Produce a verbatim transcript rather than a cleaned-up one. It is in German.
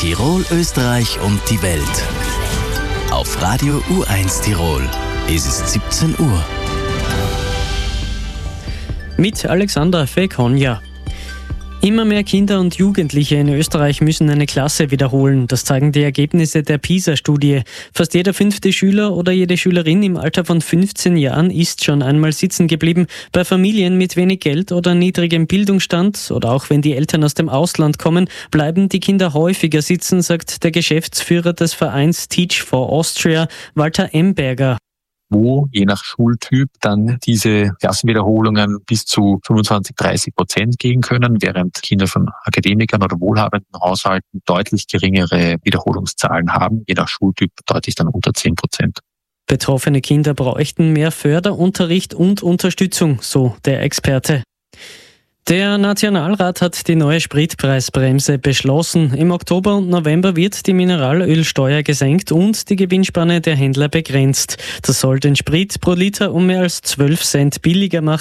Tirol, Österreich und die Welt. Auf Radio U eins Tirol ist es siebzehn Uhr. Mit Alexander Fekonja. Immer mehr Kinder und Jugendliche in Österreich müssen eine Klasse wiederholen. Das zeigen die Ergebnisse der PISA-Studie. Fast jeder fünfte Schüler oder jede Schülerin im Alter von fünfzehn Jahren ist schon einmal sitzen geblieben. Bei Familien mit wenig Geld oder niedrigem Bildungsstand oder auch wenn die Eltern aus dem Ausland kommen, bleiben die Kinder häufiger sitzen, sagt der Geschäftsführer des Vereins Teach for Austria, Walter Emberger. Wo je nach Schultyp dann diese Klassenwiederholungen bis zu fünfundzwanzig, dreißig Prozent gehen können, während Kinder von Akademikern oder wohlhabenden Haushalten deutlich geringere Wiederholungszahlen haben. Je nach Schultyp deutlich dann unter zehn Prozent. Betroffene Kinder bräuchten mehr Förderunterricht und Unterstützung, so der Experte. Der Nationalrat hat die neue Spritpreisbremse beschlossen. Im Oktober und November wird die Mineralölsteuer gesenkt und die Gewinnspanne der Händler begrenzt. Das soll den Sprit pro Liter um mehr als zwölf Cent billiger machen.